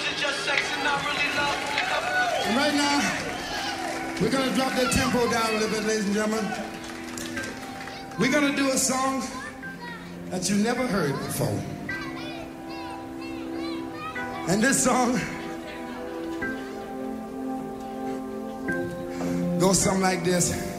it just sex and not really love? And right now, we're gonna drop that tempo down a little bit, ladies and gentlemen. We're gonna do a song that you never heard before. And this song goes something like this.